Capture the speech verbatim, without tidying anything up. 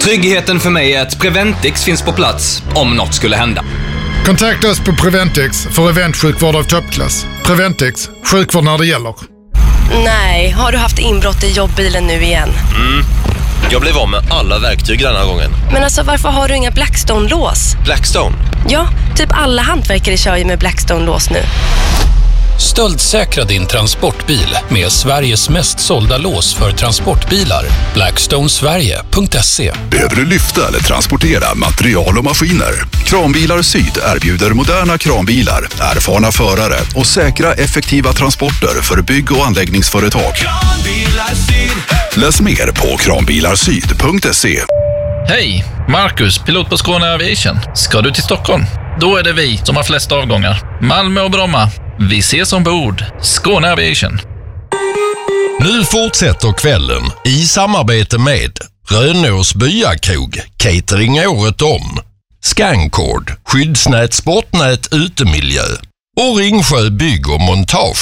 Tryggheten för mig är att Preventix finns på plats om något skulle hända. Kontakta oss på Preventix för eventsjukvård av toppklass. Preventix, sjukvård när det gäller. Nej, har du haft inbrott i jobbbilen nu igen? Mm. Jag blev av med alla verktyg den här gången. Men alltså, varför har du inga Blackstone-lås? Blackstone? Ja, typ alla hantverkare kör ju med Blackstone-lås nu. Stöldsäkra din transportbil med Sveriges mest sålda lås för transportbilar. blackstone sverige punkt se. Behöver du lyfta eller transportera material och maskiner? Kranbilar Syd erbjuder moderna kranbilar, erfarna förare och säkra effektiva transporter för bygg- och anläggningsföretag. Läs mer på kranbilarsyd punkt se. Hej, Marcus, pilot på Skåne Aviation. Ska du till Stockholm? Då är det vi som har flest avgångar. Malmö och Bromma. Vi ses ombord. Skåne Aviation. Nu fortsätter kvällen i samarbete med Rönås Byakrog, catering året om, Scancord, skyddsnät, sportnät, utemiljö och Ringsjö bygg och montage.